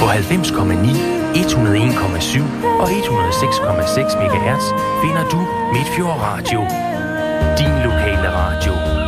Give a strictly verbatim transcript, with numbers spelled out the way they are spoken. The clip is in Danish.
halvfems komma ni, et hundrede og en komma syv og et hundrede og seks komma seks megahertz finder du Midtfjord Radio. Din lokale radio.